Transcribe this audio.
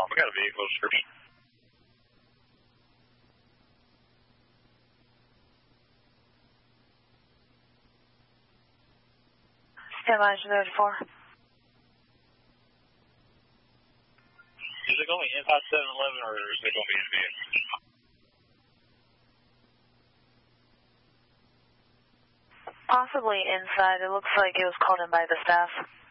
I got a vehicle description. Stand by, 34. Is it going to be inside 7-Eleven or is it going to be in vehicle? Possibly inside. It looks like it was called in by the staff.